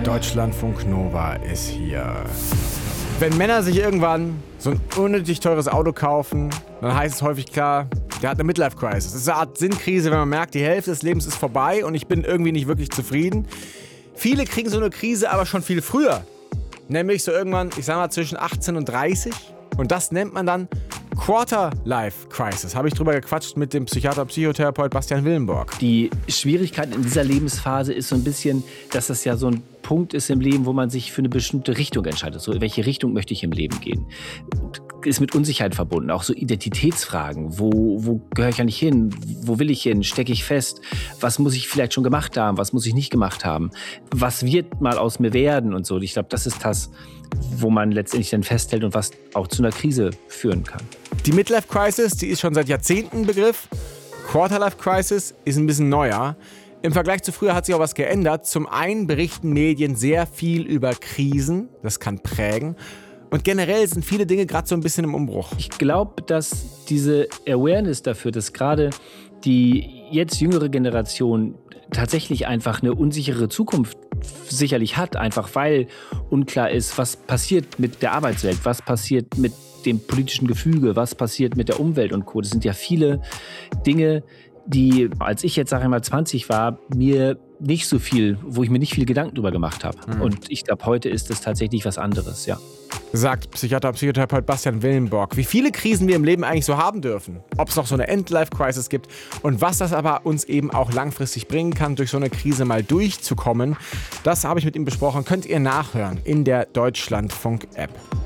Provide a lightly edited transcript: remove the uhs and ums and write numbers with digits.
Deutschlandfunk Nova ist hier. Wenn Männer sich irgendwann so ein unnötig teures Auto kaufen, dann heißt es häufig klar, der hat eine Midlife-Crisis. Das ist eine Art Sinnkrise, wenn man merkt, die Hälfte des Lebens ist vorbei und ich bin irgendwie nicht wirklich zufrieden. Viele kriegen so eine Krise aber schon viel früher. Nämlich so irgendwann, ich sag mal, zwischen 18 und 30. Und das nennt man dann Quarter-Life-Crisis. Habe ich drüber gequatscht mit dem Psychiater-Psychotherapeut Bastian Willenborg. Die Schwierigkeit in dieser Lebensphase ist so ein bisschen, dass das ja so ein Punkt ist im Leben, wo man sich für eine bestimmte Richtung entscheidet. So, in welche Richtung möchte ich im Leben gehen? Ist mit Unsicherheit verbunden. Auch so Identitätsfragen. Wo gehöre ich eigentlich hin? Wo will ich hin? Stecke ich fest? Was muss ich vielleicht schon gemacht haben? Was muss ich nicht gemacht haben? Was wird mal aus mir werden und so? Ich glaube, das ist das, wo man letztendlich dann festhält und was auch zu einer Krise führen kann. Die Midlife-Crisis, die ist schon seit Jahrzehnten ein Begriff. Quarter-Life-Crisis ist ein bisschen neuer. Im Vergleich zu früher hat sich auch was geändert. Zum einen berichten Medien sehr viel über Krisen. Das kann prägen. Und generell sind viele Dinge gerade so ein bisschen im Umbruch. Ich glaube, dass diese Awareness dafür, dass gerade die jetzt jüngere Generation tatsächlich einfach eine unsichere Zukunft sicherlich hat, einfach weil unklar ist, was passiert mit der Arbeitswelt, was passiert mit dem politischen Gefüge, was passiert mit der Umwelt und Co. Das sind ja viele Dinge, die, als ich jetzt, sage ich mal, 20 war, wo ich mir nicht viel Gedanken drüber gemacht habe. Und ich glaube, heute ist es tatsächlich was anderes, ja. Sagt Psychiater-Psychotherapeut Bastian Willenborg. Wie viele Krisen wir im Leben eigentlich so haben dürfen. Ob es noch so eine End-Life-Crisis gibt und was das aber uns eben auch langfristig bringen kann, durch so eine Krise mal durchzukommen. Das habe ich mit ihm besprochen. Könnt ihr nachhören in der Deutschlandfunk-App.